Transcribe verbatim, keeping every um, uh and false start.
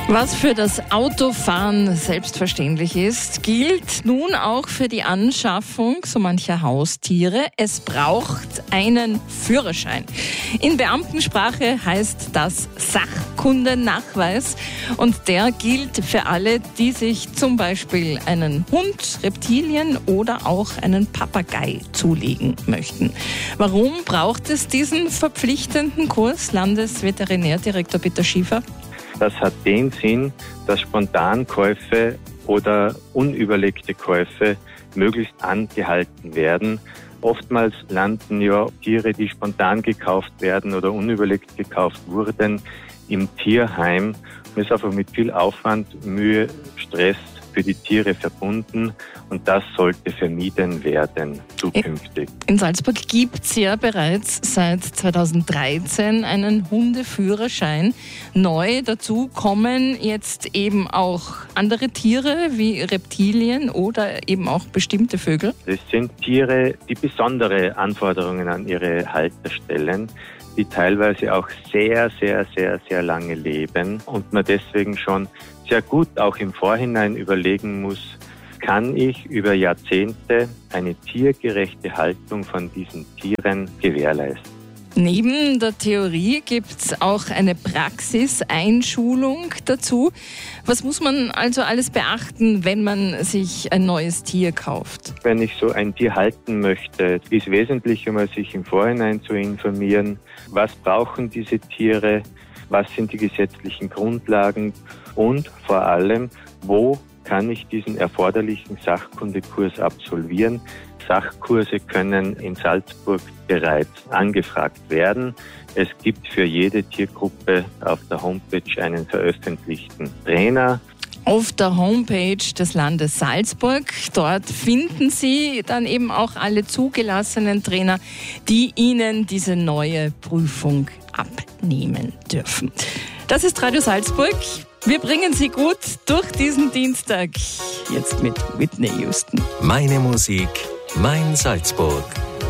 Was für das Autofahren selbstverständlich ist, gilt nun auch für die Anschaffung so mancher Haustiere. Es braucht einen Führerschein. In Beamtensprache heißt das Sachkundennachweis und der gilt für alle, die sich zum Beispiel einen Hund, Reptilien oder auch einen Papagei zulegen möchten. Warum braucht es diesen verpflichtenden Kurs, Landesveterinärdirektor Peter Schiefer? Das hat den Sinn, dass Spontankäufe oder unüberlegte Käufe möglichst angehalten werden. Oftmals landen ja Tiere, die spontan gekauft werden oder unüberlegt gekauft wurden, im Tierheim. Das ist einfach mit viel Aufwand, Mühe, Stress für die Tiere verbunden und das sollte vermieden werden zukünftig. In Salzburg gibt es ja bereits seit zweitausenddreizehn einen Hundeführerschein. Neu dazu kommen jetzt eben auch andere Tiere wie Reptilien oder eben auch bestimmte Vögel. Das sind Tiere, die besondere Anforderungen an ihre Halter stellen, die teilweise auch sehr, sehr, sehr, sehr lange leben und man deswegen schon sehr gut auch im Vorhinein überlegen muss, kann ich über Jahrzehnte eine tiergerechte Haltung von diesen Tieren gewährleisten. Neben der Theorie gibt es auch eine Praxiseinschulung dazu. Was muss man also alles beachten, wenn man sich ein neues Tier kauft? Wenn ich so ein Tier halten möchte, ist wesentlich, um sich im Vorhinein zu informieren, was brauchen diese Tiere, was sind die gesetzlichen Grundlagen und vor allem, wo kann ich diesen erforderlichen Sachkundekurs absolvieren. Sachkurse können in Salzburg bereits angefragt werden. Es gibt für jede Tiergruppe auf der Homepage einen veröffentlichten Trainer. Auf der Homepage des Landes Salzburg, dort finden Sie dann eben auch alle zugelassenen Trainer, die Ihnen diese neue Prüfung abnehmen dürfen. Das ist Radio Salzburg. Wir bringen Sie gut durch diesen Dienstag. Jetzt mit Whitney Houston. Meine Musik, mein Salzburg.